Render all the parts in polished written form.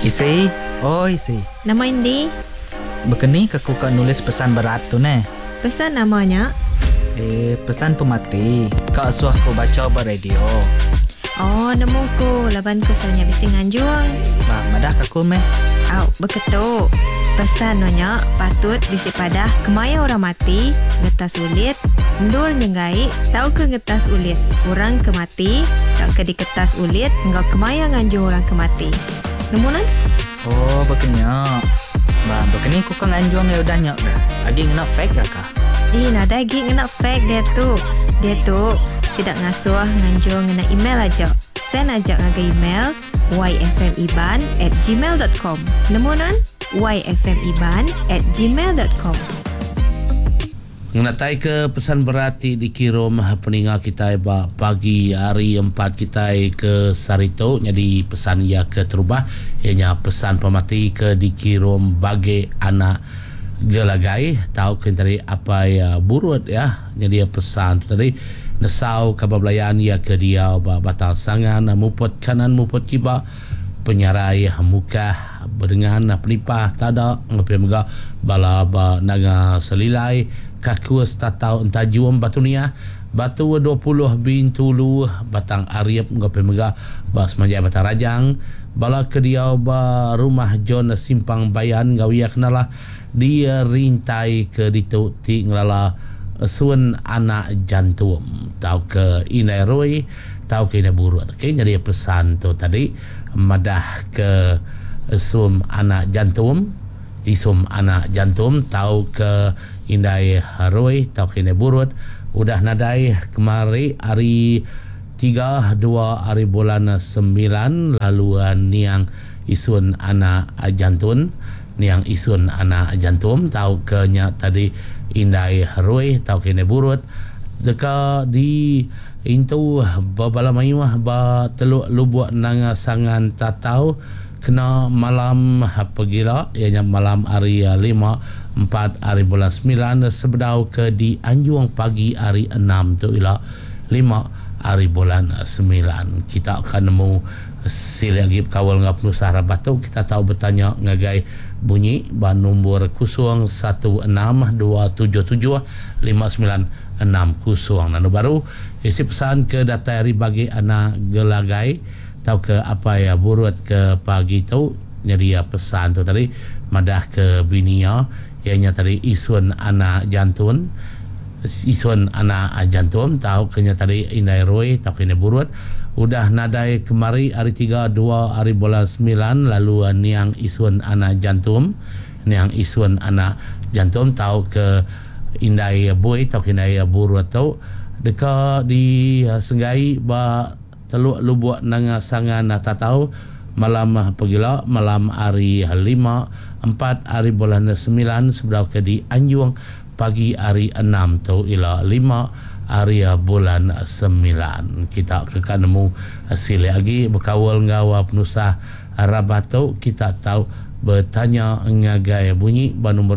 Isi, oh isi. Nama Indi? Begini aku kak nulis pesan berat tu ne. Pesan namanya? Pesan pemati. Kak suah aku baca beradio. Oh, nemu ku. Laban ku soalnya bising anjuang. Bang, madah aku meh. Au, beketuk. Pesan nanya patut bisi padah kemaya orang mati, ngetas ulit, ndul nyenggai, tahu ke ngetas ulit. Orang kemati, tak ke diketas ulit, enggak kemaya nganjung orang kemati. Nemu nan? Oh, begini. Bang, begini aku kan anjuang ya udah nyak dah. Lagi ngena fake dah kah? Nada lagi ngena fake dia tu. Dia tu sidak ngasuh nganjung ngena email aja. Send aja ngaga email yfmiban@gmail.com. Nemu nan? yfmiban@gmail.com. Ngatai ke pesan berarti dikirim peningal kita pagi hari 4 kita ke Sarito. Jadi pesan ia ke terubah. Ianya pesan pemati ke dikirim bagi anak gelagai. Tahu kan tadi apa ya burut ya. Jadi pesan tadi nesau kabablayan ia ke dia batal sangan muput kanan muput kiba penyarai muka berdengan penipah tada ngapi mega bala naga selilai kakus tatau entajuam batunia batu 20 bintulu batang ariep ngapi mega bas manjai batang rajang bala kediau ba rumah John simpang bayan gawia kenalah dia rintai ke ditu ti nglala sun anak jantung tahu ke inai roi tahu ke inai burut. Okay, jadi pesan tu tadi madah ke sum anak jantung isum anak jantung tahu ke indai roi tahu ke inai burut udah nadai kemari hari 3 hari bulan 9 laluan niang isun anak jantung niang isun anak jantung tahu ke nya tadi indai roi tahu ke inai burut deka di intu babala mayuah ba teluk lubuk nanga sangan tatau kena malam pagila ianya malam hari 5 4 hari bulan 9 sebedau ke di anjuang pagi hari 6 tu ila 5 hari bulan 9 kita akan nemu sili lagi kawal ngap nusa rabatu kita tahu bertanya ngagai bunyi ba nombor 0162775960 nanu baru isi pesan ke data hari bagi anak gelagai tahu ke apa ya burut ke pagi tu jadi ya pesan tu tadi madah ke binia ianya tadi isun anak jantung isun anak jantung tahu kenya tadi indai roi tahu kena burut udah nadai kemari hari 3 hari bulan 9 lalu niang isun anak jantung tahu ke indai boy tahu kena burut tahu deka di senggai ba teluk lubuk nanga sangan tak tahu malam pagila malam hari 5 4 hari bulan 9 sebelum ke di anjuang pagi hari 6 tu ila 5 hari bulan 9 kita akan nemu hasil lagi berkawal ngawa penusah Rabato kita tahu bertanya ngagai bunyi ba nombor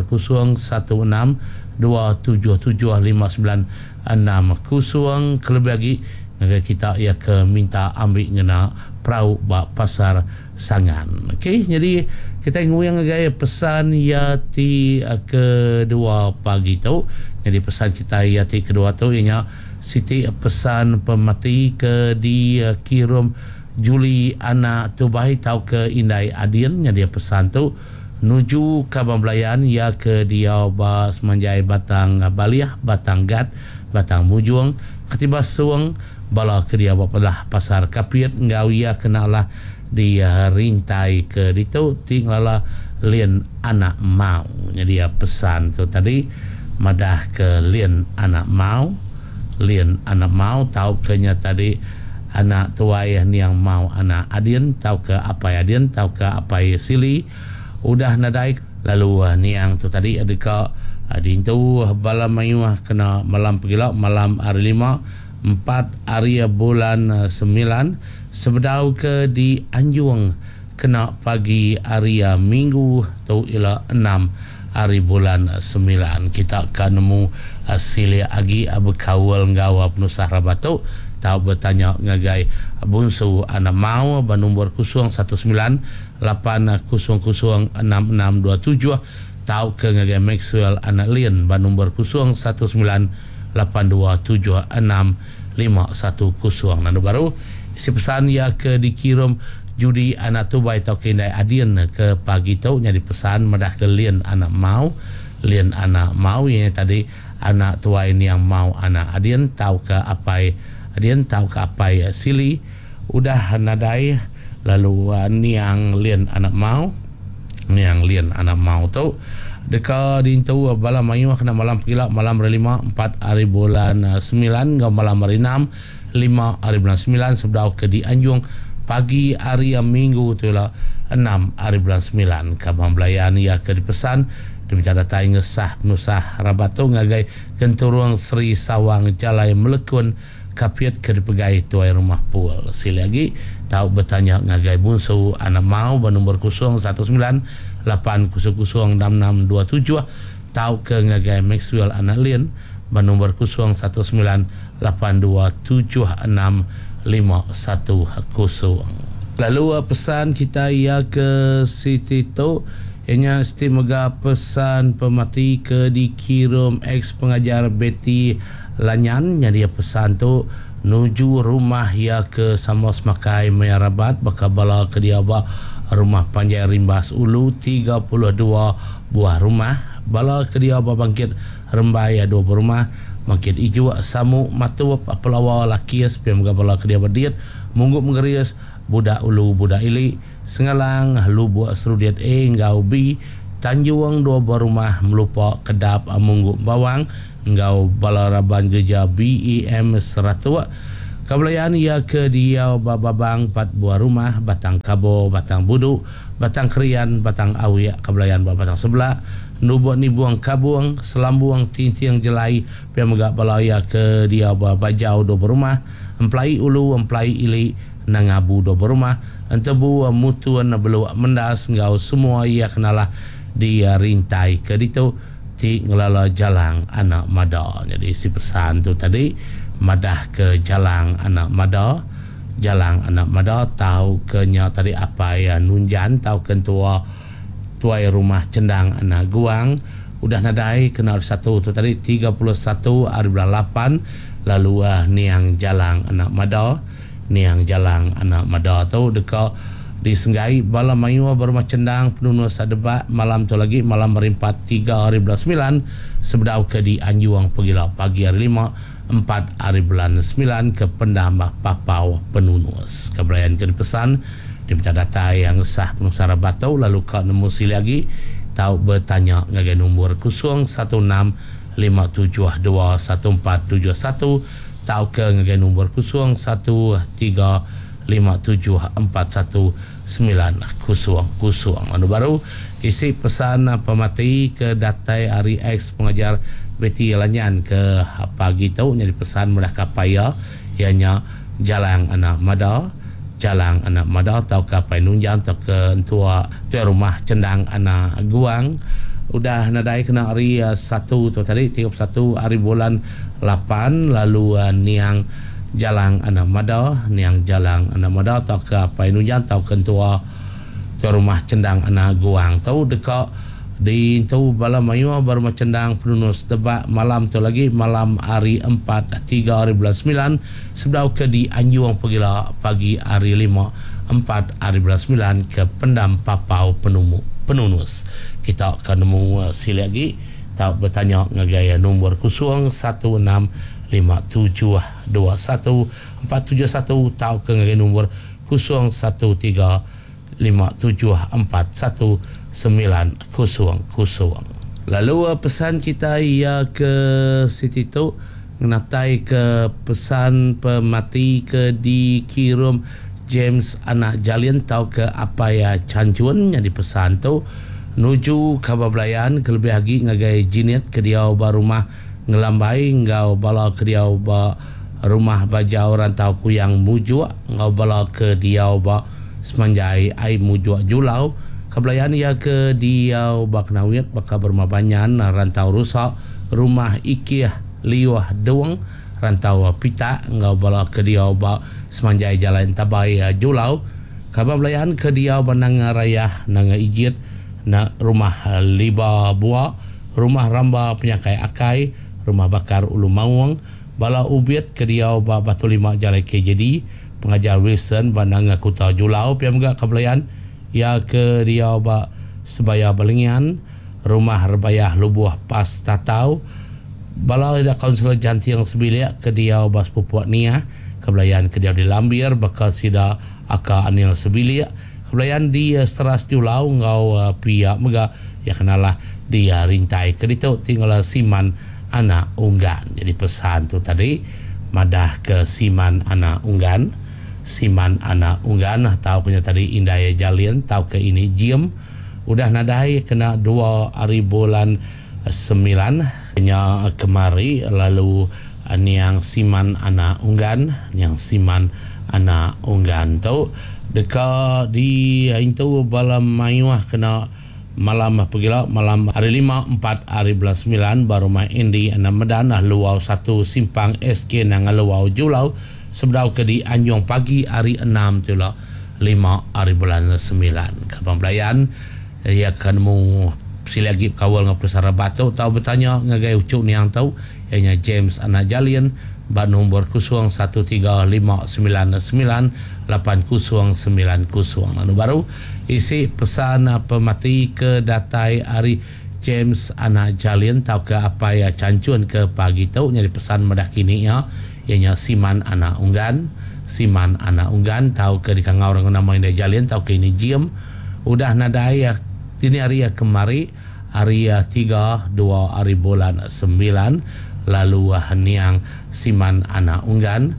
0162775960 kelebih lagi ngagai kita ia ke minta ambil ngena perahu ba pasar sangan. Okey, jadi kita nguyang gaya pesan yati kedua pagi tu. Jadi pesan kita yati kedua tu ianya Siti pesan pemati ke di kirim Juli anak tu bayi tahu ke indai adin nya dia pesan tu nuju kabamblayan ya ke dia bas manjai batang baliah batang gad batang mujung ketiba suang bala ke dia bapalah pasar kapit ngawia kenalah dia rintai ke ditu tinglala lien anak mau jadi dia pesan tu tadi madah ke lien anak mau tahu kenya tadi anak tuai ni yang mau anak adin tahu ke apa adin tahu ke apa sili udah nadai lalu ni yang tu tadi adika adin tu bala mayuah kena malam pagila malam hari 5 4 hari bulan 9 sebedau ke di anjuang kena pagi hari minggu tu ila 6 hari bulan 9 kita akan nemu hasil lagi abu kawal ngawa penusah Rabato tahu bertanya ngagai bungsu anak mau bernombor 01980006627 tahu ke ngagai Maxwell anak Lien bernombor 01982765110. Nanti baru isi pesan ya ke dikirim judi anak tu baik tau kendai adien ke pagi tu jadi pesan medah ke Lien anak mau yang tadi anak tua ini yang mau anak adien tahu ke apa sili udah nadai lalu niang Lien anak mau tu dekat dintu bala mayu kena malam pila malam hari 5 4 hari bulan 9 ke malam hari 6 5 hari bulan 9 sebelum ke di Anjung pagi hari minggu tu lah 6 hari bulan 9 kabang belayan ya ke dipesan demi datai ngesah penusah rabat tu ngagai kenturuang Sri Sawang Jalai Melekun kapiat ke dipegai tuai rumah pul. Sili lagi tahu bertanya ngagai bungsu anak mau bernombor 01980006627 tahu ke ngagai Maxwell anak Lien bernombor 01982765110. Lalu pesan kita ia ke Siti tu ianya istimewa pesan pemati ke dikirim ex pengajar Betty Lanyan yang dia pesan tu nuju rumah ya ke Samos Makai Mayarabat bakabala ke dia rumah Panjai Rimbas Ulu 32 buah rumah bala ke dia bangkit Rembaya 2 rumah bangkit Ijo Samu Matu Pelawa Lakias piam bala ke dia berdiat munggup menggerias budak Ulu budak Ili Sengalang lu buat serudiat ngau B Tanjung 2 buah rumah melupa kedap munggup bawang ngau balaraban geja BEM 100 kabelayan ia ke dia bababang 4 buah rumah batang kabo batang budu batang kerian batang awiak kabelayan batang sebelah nubuat ni buang kabuang selambuang tintiang jelai pia megak balaya ke dia bajau 2 buah rumah emplai ulu emplai ili nangabu 2 buah rumah entebu mutuan beluak mendas ngau semua ia kenalah dia rintai ke ditu ti ngelala jalang anak mada. Jadi si pesan tu tadi madah ke jalang anak mada tahu kenya tadi apa ya nunjan tahu kentua tuai rumah cendang anak guang udah nadai kenal satu tu tadi 31 hari bulan 8 lalu niang jalang anak mada tu dekat disenggai bala mayu berumah cendang penunu sadebak malam tu lagi malam hari 4 3 hari bulan 9 sebedau ke di Anjuang pegila pagi hari 5 4 hari bulan 9 ke pendambah Papau penunus kebelayan ke dipesan diminta data yang sah penusara batau lalu kau nemu sili lagi tahu bertanya ngagai nombor 01657211471 tahu ke ngagai nombor 013574190 anu baru isi pesan pemati ke datai hari X pengajar Betty Lanyan ke pagi tu jadi pesan mudah kapaya ianya jalang anak mada tau kapai nunjang tau ke tua rumah cendang anak guang udah nadai kena hari 1 tu tadi 31 hari bulan 8 lalu niang jalang anak mada tau ke apa nunjang tau ke tua rumah cendang anak guang tau dekat di tau bala mayu baru cendang penunus tebak malam tu lagi malam hari 4 3 hari bulan 9 sebelum ke di Anjuang pegila pagi hari 5 4 hari bulan 9 ke pendam Papau penunus kita akan nemu sili lagi tak bertanya ngagaya nombor 0165721 471 tahu ke ngagaya nombor 0135741900. Lalu pesan kita ia ke Siti tu menatai ke pesan pemati ke dikirim James anak Jalian tahu ke apa ya cancuan yang dipesan tu nuju kabablayan kelebih lagi ngagai jiniat ke dia rumah ngelambai ngau bala ke dia rumah bajau rantau kuyang mujua ngau bala ke dia semanjai ai mujua julau kablayan ia ke dia baknawit baka bermabanyan rantau rusak rumah ikih liwah doang rantau pita ngau bala ke dia ba semanjai jalan tabai julau kabar belayan ke dia banang raya nang ijit na rumah liba buah rumah ramba penyakai akai rumah bakar ulu mawang bala ubiat ke dia ba batu lima jalan ke jadi pengajar Wilson banang kota julau piamga kabelayan ya ke dia ba sebaya balengian rumah rebayah lubuh pas tatau bala ada kaunselor jantiang sebilik ke dia bas pupuak nia kebelayan ke dia di Lambir bakal sida aka anil sebilik kebelayan di Seteras Julau ngau pihak mega ya kenalah dia rintai ke ditu tinggal siman anak unggan. Jadi pesan tu tadi madah ke siman anak unggan tahu punya tadi indaya jalian tahu ke ini jiem udah nadai kena 2 hari bulan 9 nya kemari lalu niang siman anak unggan tu dekat di itu balam mayuah kena malam pagila malam hari 5 4 hari bulan 9 baru main indi ana medan luau 1 simpang SK nang luau julau sebedau ke di Anjong pagi hari 6 tu lah 5 hari bulan 9 kapang pelayan ia akan mu silagi kawal ngap pesara batu tahu bertanya ngagai ucuk ni yang tahu ianya James anak jalian ban nombor 0359998090 anu baru isi pesan pemati ke datai hari James anak jalian tahu ke apa ya cancuan ke pagi tu nyari pesan medah kini ya ianya siman anak unggan tahu ke di kangau orang nama indah jalian tahu ke ini jiem udah nadai ya ini hari ya kemari hari 3 2 hari bulan 9 lalu niang siman anak unggan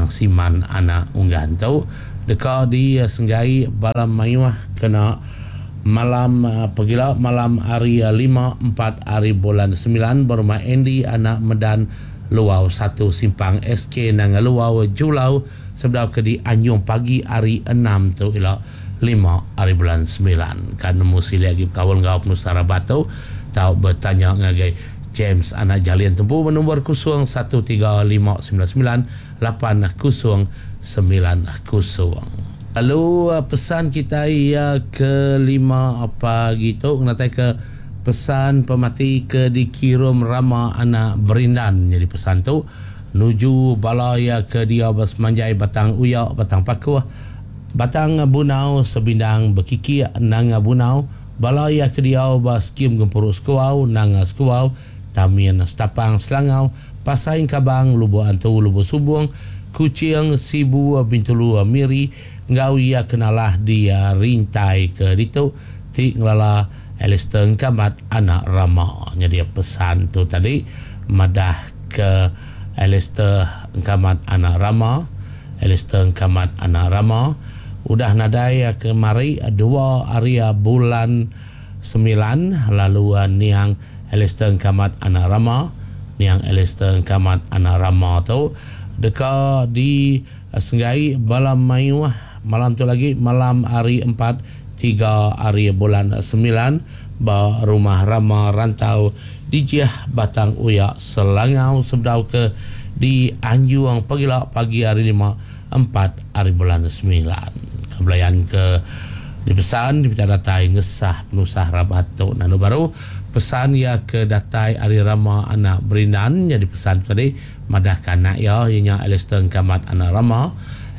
tu dekat di Senggai balam mayuah kena malam pagila malam hari 5 4 hari bulan 9 berumah Endi anak medan luau 1 simpang SK nang luau julau sebab ke di Anjong pagi hari 6 tu ila 5 hari bulan 9 kan mesti lagi kawan ngau penusara batu tahu bertanya ngagai James anak jalian tempuh nombor 01398090. Lalu pesan kita ya kelima apa gitu nanti ke pesan pemati ke dikirim rama anak berindan jadi pesan tu nuju balaya ke dia bas manjai batang uyak batang pakuh batang bunau sebindang bekiki nang bunau balaya ke dia bas kim gempuruk skuau nang skuau tamian stapang selangau pasaing kabang lubu antu lubu subung kucing sibu bintulu miri ngau ia kenalah dia rintai ke ditu ti nglala Alistair kamat anak rama jadi pesan tu tadi madah ke Alistair kamat anak rama udah nadai kemari 2 hari bulan 9 lalu niang Alistair kamat anak rama tu dekat di Senggai balam mayuah malam tu lagi malam hari 4 3 hari bulan 9 ba rumah rama rantau di Jiah Batang Uyak Selangau sebdau ke di Anjuang pagi hari 5 4 hari bulan 9 kebelayan ke dipesan di datai ngesah penusah rabato nanu baru pesan ya ke datai hari rama anak berinan jadi pesan tadi madah kanak ya ianya Alistair kamat anak rama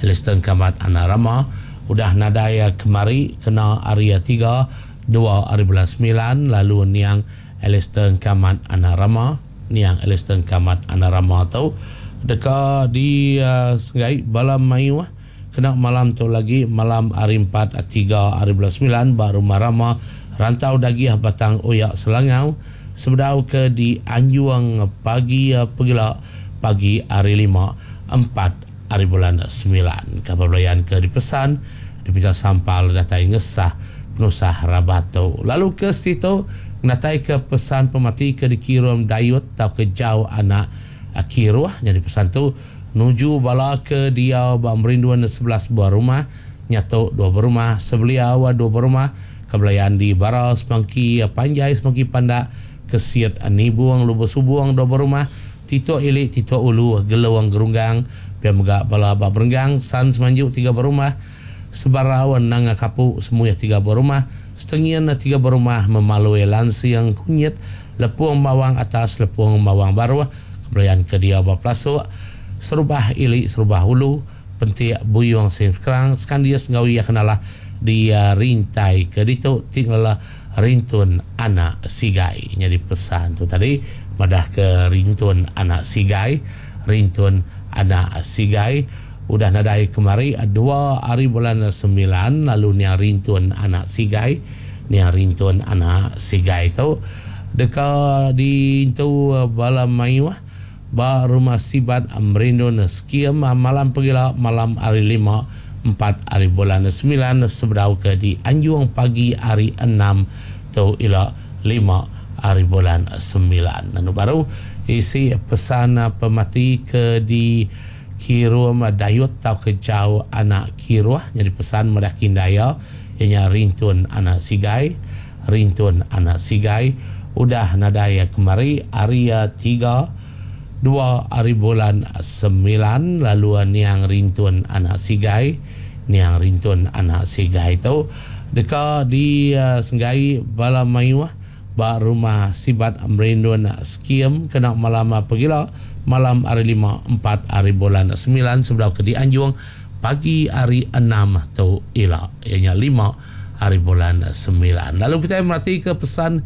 udah nadaya kemari kena hari 3 2 hari bulan 9 lalu niang Alistair kamat anak rama tu dekat di Senggai balam mayu kena malam tu lagi malam hari 4 3 hari bulan 9 baru marama rantau dagiah Batang Uyak Selangau sebedau ke di Anjuang pagi hari 5 4 hari bulan 9 kabelayan ke dipesan dipinta sampal datai ngesah penusah rabato lalu ke situ natai ke pesan pemati ke dikirim dayut tau ke jauh anak akiruah jadi pesan tu nuju bala ke dia bamrinduan 11 buah rumah nyato 2 berumah sebeliau 2 berumah kebelayan di Barau semangki panjai semangki pandak kesiat anibuang lubu subuang 2 berumah Tito Ilik, Tito Ulu, Gelawang Gerunggang, Piamga Bala Bak Berenggang, San Semanjuk 3 buah rumah, Sebarawan Nanga Kapu, Semuya 3 buah rumah, Setengian 3 buah rumah, Memalui Lansiang Kunyit, Lepuang Mawang Atas, Lepuang Mawang Baru, Kebelayan Kedia Bak Plasuk, Serubah Ilik, Serubah Hulu, Pentik Buyung Sekrang, Skandias Ngawi Kenalah dia rintai ke dito tinggal rintun anak sigai. Jadi pesan tu tadi madah ke rintun anak sigai, rintun anak sigai udah nadai kemari 2 hari bulan 9 lalu ni rintun anak sigai, ni rintun anak sigai tu dekat di tu bala maiwah ba rumah sibat amrindon skiem malam pagila malam hari 5 4 hari bulan 9 seberau ke di Anjuang pagi hari 6 tu ila 5 hari bulan 9. Anu baru isi pesan pemati ke di Kirum Dayut tau ke jauh anak Kiruah. Jadi pesan medakin daya ianya rintun anak sigai, rintun anak sigai udah nadaya kemari hari 2 hari bulan 9 lalu niang rintun anak sigai, niang rintun anak sigai tu dekat di Senggai bala maiwah ba rumah sibat amrindun skiem kena malam pagila malam hari 5 4 hari bulan 9 sebelah ke di Anjuang pagi hari 6 tu ila ianya 5 hari bulan 9. Lalu kita merhati ke pesan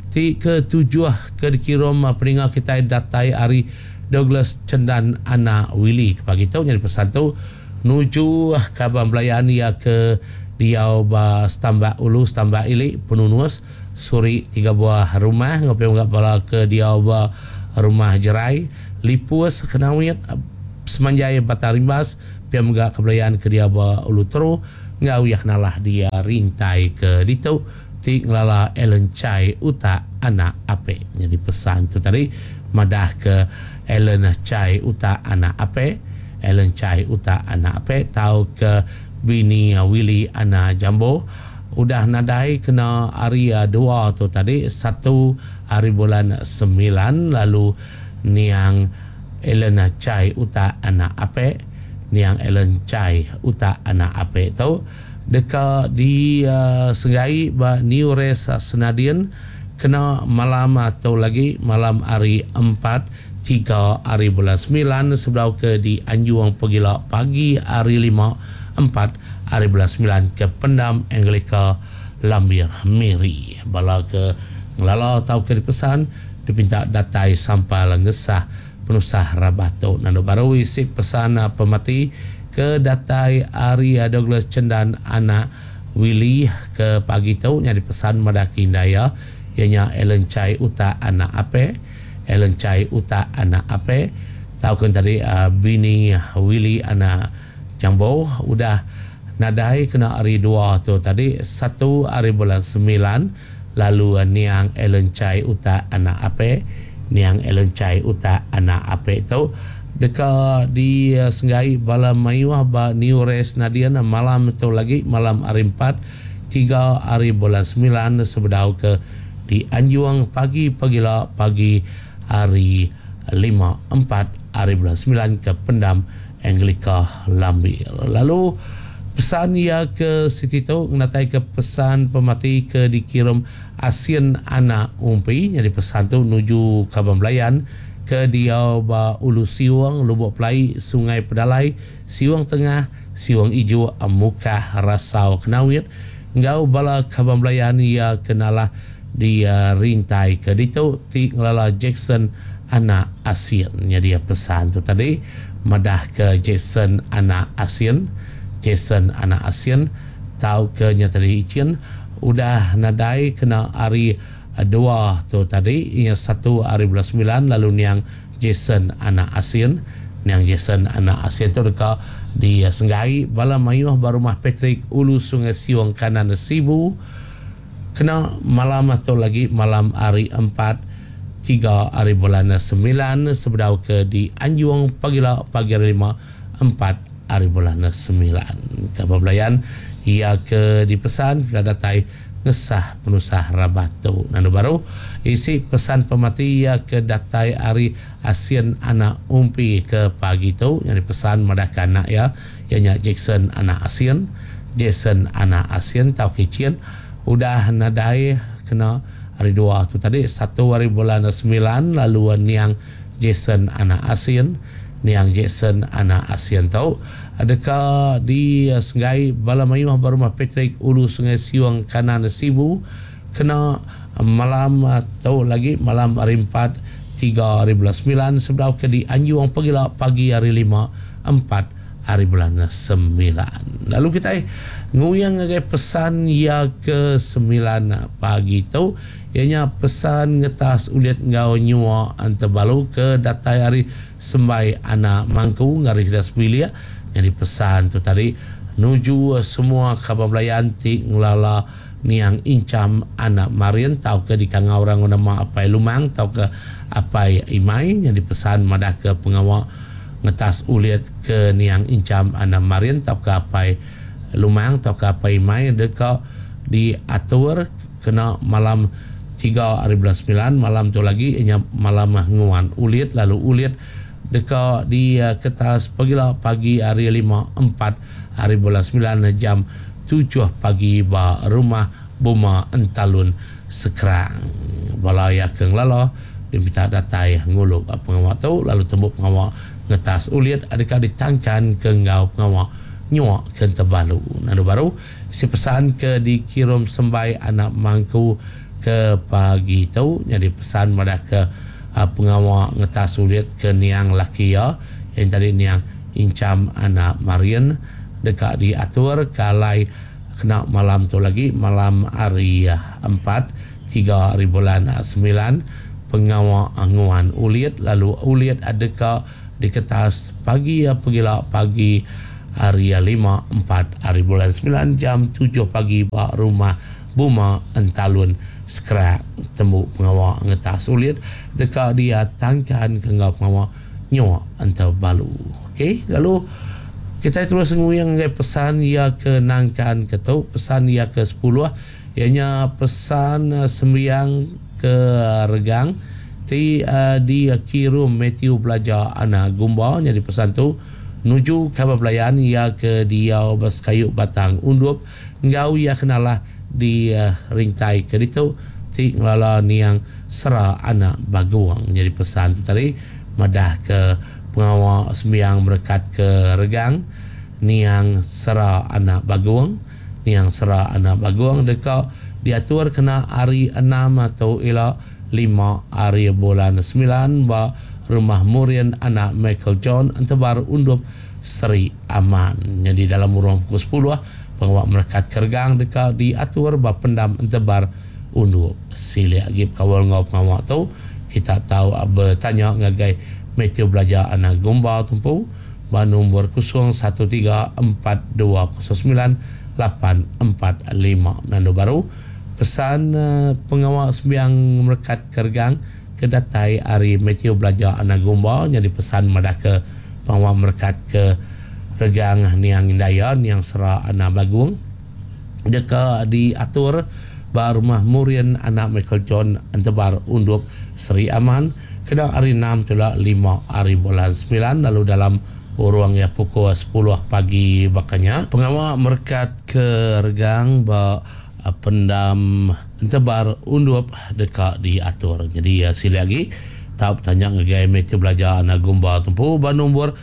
ke-7 ke dikirim peningat kita datai hari Douglas Cendan anak Willy pagi tu jadi pesan tu nuju kabar belayan ya ke Diau ba Stambak Ulu Stambak Ilik Penunuas suri 3 buah rumah ngopi enggak bala ke Diau ba rumah Jerai Lipus Kenawit Semanjai Batarimbas piam enggak kebelayan ke Diau ba Ulu Teru ngau yak nalah dia rintai ke ditu tik ngelala Ellen Chai uta anak ape. Jadi pesan tu tadi madah ke Ellen Chai uta anak ape, Ellen Chai uta anak ape tau ke bini Willy anak Jambo udah nadai kena hari 2 tu tadi 1 hari bulan 9 lalu niang Ellen Chai uta anak ape, niang Ellen Chai uta anak ape tu dekat di Senggai ba New Res Senadian kena malam atau lagi malam hari 4 3 hari bulan 9 sebelah ke di Anjuang pagila pagi hari 5 4 hari bulan 9 ke Pendam Anglika Lambir Miri bala ke ngelala tau ke dipesan dipinta datai sampai lengesah penusah rabato nando baru isi pesan pemati ke datai hari Douglas Cendan anak Willy ke pagi tu nyari pesan madaki daya ianya Ellen Chai uta anak ape, Ellen Chai uta anak ape tahu kan tadi bini Willy anak Jambo udah nadai kena hari 2 tu tadi 1 hari bulan 9 lalu niang Ellen Chai uta anak ape, niang Ellen Chai uta anak ape tu dekat di Senggai bala maiwah ba New Res Nadian malam itu lagi malam hari 4 3 hari bulan 9 sebedau ke di Anjuang pagi pagila pagi hari 5 4 hari bulan 9 ke Pendam Anglika Lambir. Lalu pesan ya ke Siti tu ngatai ke pesan pemati ke dikirim Asian anak umpi jadi pesan tu nuju Kabang Belayan ke Diau ba Ulu Siwang Lubuk Pelai Sungai Pedalai Siwang Tengah Siwang Ijo Muka Rasau Kenawit ngau bala Kabang Belayan ya kenalah dia rintai ke ditu ti ngelala Jackson anak Asian jadi pesan tu tadi madah ke Jackson anak Asian, Jason anak Asian tahu ke nyatari icin udah nadai kena hari 2 tu tadi yang 1 hari bulan 9 lalu niang Jason anak Asian, niang Jason anak Asian tu dekat di Senggai bala mayuh barumah Patrick Ulu Sungai Siwang kanan Sibu kena malam atau lagi malam hari 4 3 hari bulan 9 sebedau ke di Anjuang pagila pagi hari 5 4 hari bulan 9 Kabang Belayan ia ke dipesan pada datai ngesah penusah rabatu. Nanu baru isi pesan pemati ia ke datai hari ASEAN anak umpi ke pagi tu yang dipesan madakan nak ya ianya Jackson anak ASEAN tau kicien udah nadai kena hari 2 tu tadi 1 hari bulan 9 lalu niang Jason anak ASEAN tahu adakah di Sungai Balamayuh Barumah Patrick Ulu Sungai Siwang Kanan Sibu kena malam tahu lagi malam hari 4 3 hari bulan 9 sebelah ke di Anjuang pagi hari 5 4 hari bulan 9. Lalu kita nguyang ngagai pesan ya ke 9 pagi tu ianya pesan ngetas uliat ngau nyua antabalu ke datai hari sembai anak mangku ngari hidas bilia yang dipesan tu tadi nuju semua khabar belayan ti ngelala niang incam anak Marian tau ke di kangau orang nama apai lumang tau ke apai imai yang dipesan madah ke pengawal ngetas uliat ke niang incam anak Marian tau ke apai lumang tau ke apai imai dekat diatur kena malam 3 hari bulan 9 malam tu lagi ianya malam nguan uliat lalu uliat dekat di ketas pagi hari 5 4 hari bulan 9 jam 7 pagi ba rumah Buma Entalun Sekerang balaya keng lalo diminta datai nguluk pengawak tu lalu tembuk pengawak ngetas uliat adakah ditangkan ke ngau pengawak nyuak ke tebalu. Nanu baru si pesan ke dikirim sembai anak mangku ke pagi tu jadi pesan pada ke pengawak ngetas uliat ke niang laki ya yang tadi niang incam anak Marian dekat diatur kalai kena malam tu lagi malam hari 4 3 hari bulan 9 pengawak anguan uliat lalu uliat adakah di ketas pagi pagi hari 5 4 hari bulan 9 jam 7 pagi bak rumah Buma Entalun Sekerang temu pengawak ngetas uliat dekat dia tangkan ke ngau pengawak nyua antau balu. Okey, lalu kita terus nguyang pesan ia ke nangkan ketau pesan ia ke 10 ianya pesan sembiang ke regang ti di kirum Matthew belajar anak gumba jadi pesan tu nuju khabar belayan ia ke dia bas kayu batang undup ngau ia kenalah di ringtai ke ditu ti ngelala niang sera anak baguang jadi pesan tu tadi madah ke pengawal sembiang merekat ke regang niang sera anak baguang dekat diatur kena hari 6 atau ila 5 hari bulan 9 ba rumah Murian anak Michael John antabar undup Seri Aman jadi dalam ruang pukul 10 pengawak merekat kergang dekat diatur ba pendam antabar undup sila agib kawal ngau pengawak tu kita tahu bertanya ngagai Matthew belajar anak gomba tumpu ba nombor 0134209845 nando baru pesan pengawal sembiang merekat kergang ke datai hari Matthew belajar anak gomba jadi pesan madah ke pengawal merekat ke regang niang indaya niang sera anak bagung dekat diatur ba rumah Murian anak Michael John antabar undup Seri Aman kena hari 6 tula 5 hari bulan 9 lalu dalam ruang ya pukul 10 pagi bakanya pengawal merekat ke regang ba pendam antabar undup dekat diatur jadi ya sila lagi tak bertanya ngagai meja belajar anak gumba tempu ba nombor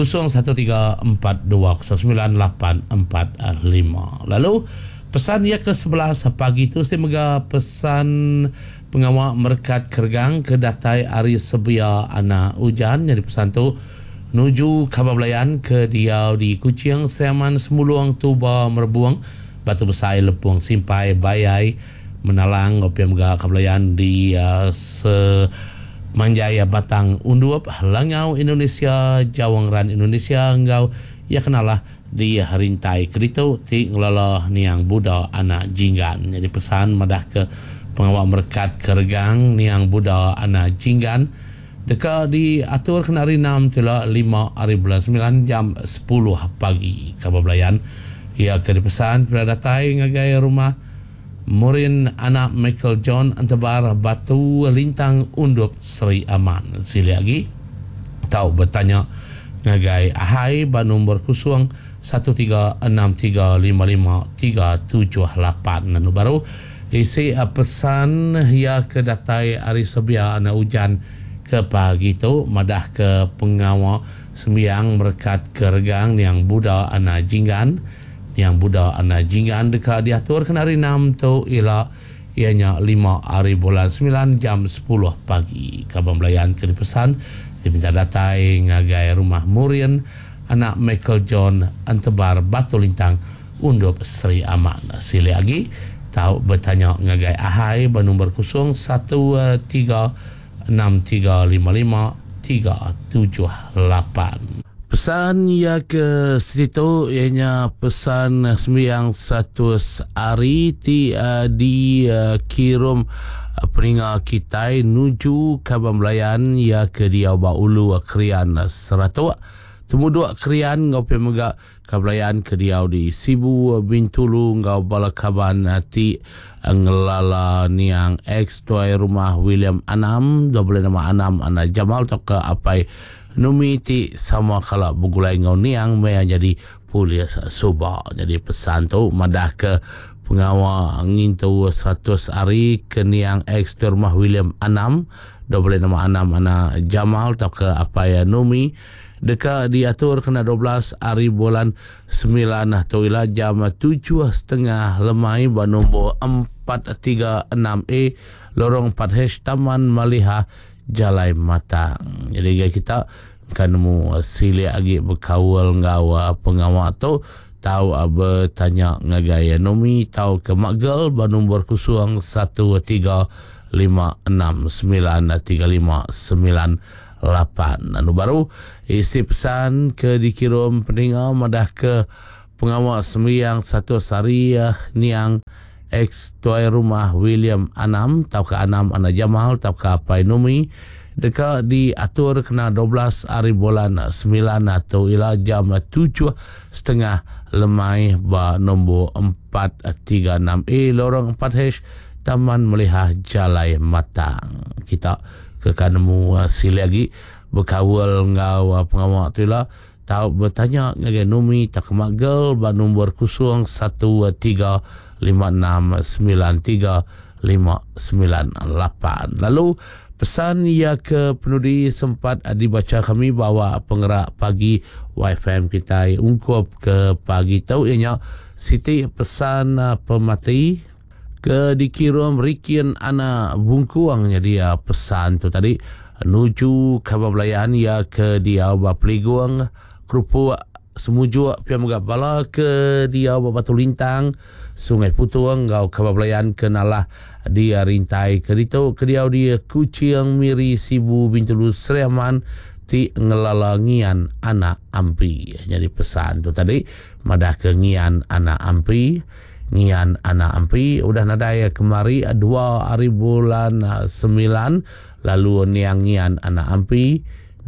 0134209845 lalu pesan ia ke 11 pagi tu saya mega pesan pengawal merekat kergang ke datai hari sebia anak hujan jadi pesan tu nuju khabar belayan ke Diau di Kuching Seriaman Semuluang Tuba Merbuang Batu Besar Lepung Simpai Bayai Menalang opiam ga kabelayan di Manjaya Batang Undup Langau Indonesia Jawangran Indonesia ngau ia kenalah di Rintai Kerito ti ngelala niang Buddha anak Jinggan jadi pesan madah ke pengawal merekat kergang niang Buddha anak Jinggan dekat diatur kena hari 6 tila 5 hari bulan 9 jam 10 pagi kabar belayan Ia ke dipesan pada datai ngagai rumah Murin anak Michael John Antebar Batu Lintang Undup Seri Aman. Sili lagi tahu bertanya ngagai ahai ba nombor kosong 1363555378 nanu baru isi pesan ya ke datai hari sebia ana hujan ke pagi tu madah ke pengawa sembiang berkat keregang yang Buddha ana jinggan dekat diatur kena hari 6 tu ialah ianya 5 hari bulan 9 jam 10 pagi. Kabar belayan ke dipesan diminta datai ngagai rumah Murian anak Michael John Antebar Batu Lintang Undup Seri Aman. Sili lagi tahu bertanya ngagai ahai bernombor kosong 1353555378. Pesan ya ke situ ianya pesan sembiang 100 hari di kirum peringa kitai nuju kabar melayan ya ke dia ulu krian seratua temuduk krian ngau pemega kablayan ke dia di Sibu Bintulu ngau balakaban ti ngelala niang ex tuai rumah William Anam double nama Anam ana Jamal tok apai numi ti sama kala bugulai ngau niang mea jadi polis Subah. Jadi pesan tu madah ke pengawa angin tu 100 hari ke niang ex tu rumah William Anam double nama Anam ana Jamal tak ke apa ya numi dekat diatur kena 12 hari bulan 9 tu ila jam 7.30 lemai ba nombor 436A lorong 4H Taman Maliha Jalai Matang. Jadi kita kan mu sili lagi berkawal ngau pengawa tu tahu bertanya ngagaya nomi tahu ke Makgal ba nombor kosong 1356935998. Anu baru isi pesan ke dikirim pendengar madah ke pengawa sembiang 1 hari niang ex tuai rumah William Anam tau ke Anam ana Jamal tau ke apa nomi dekat diatur kena 12 hari bulan 9 atau ila jam 7.30 lemai ba nombor 436A lorong 4H Taman Meliha Jalai Matang. Kita ke kanemu sili lagi berkawal ngau pengawal tu ila tahu bertanya ngagai nomi tak Makgal ba nombor kosong 1356935998. Lalu pesan ya ke penudi sempat dibaca kami bahawa penggerak pagi YFM kita ungkup ke pagi tahu ianya Siti pesan pemati ke dikirim Rikian ana Bungkuang. Jadi pesan tu tadi nuju kabar belayan ya ke dia Peliguang Kerupu Semuju pihak Megapala ke dia Batu Lintang Sungai Putuang ngau kabar belayan ke nalah dia rintai ke dito ke dia Kucing Miri Sibu Bintulu Seriaman ti ngelalangian anak ampi. Jadi pesan tu tadi madah ke ngian anak ampi udah nadaya kemari 2 hari bulan 9 lalu niangian anak ampi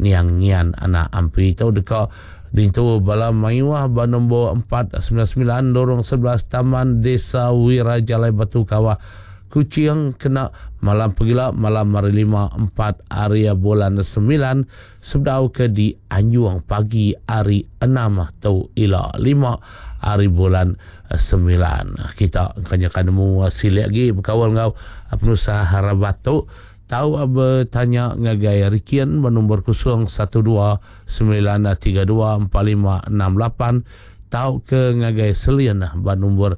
itu dekat dintu bala maiwah ba nombor 499 lorong 11 Taman Desa Wirajalai Batu Kawah Kucing kena malam pegila malam hari 5 4 hari bulan 9 sebdau ke di Anjuang pagi hari 6 atau ila 5 hari bulan 9. Kita kanyakan mu sili lagi berkawal ngau penusa Harabatu tahu bertanya ngagai Rikian nombor 0129324568 tahu ke ngagai Selian nombor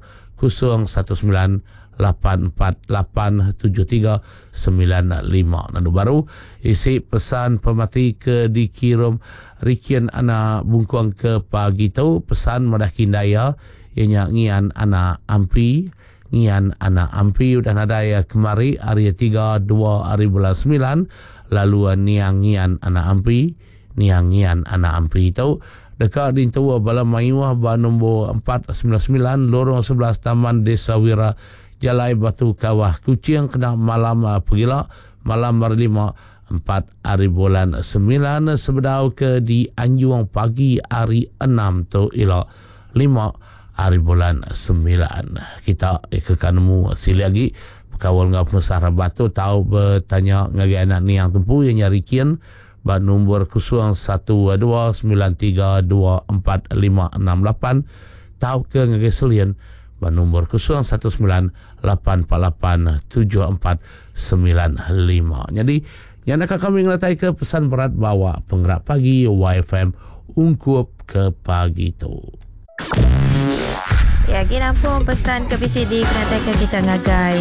0198487395. Nandu baru isi pesan pemati ke dikirim Rikian anak Bungkuang ke pagi tu pesan madah kindaya ianya ngian anak ampi udah nadaya kemari hari 3 2 hari bulan 9 lalu niangian anak ampi itu dekat di tua bala maiwah ba nombor 499 lorong 11 Taman Desa Wira Jalai Batu Kawah Kucing kena malam pegila malam hari 5 4 hari bulan 9 sebedau ke di Anjuang pagi hari 6 tu ila 5 hari bulan 9. Kita ke kanemu sili lagi kawal ngap nusara batu tahu bertanya ngagi anak ni yang tempu yang nyari kian ba nombor 0129324568 tahu ke ngagi selian ba nombor 0119887495. Jadi yang nak kami ngelatai ke pesan berat bawa penggerak pagi YFM ungkup ke pagi tu. Ya, kita pun pesan ke PCD kena ke kita ngagai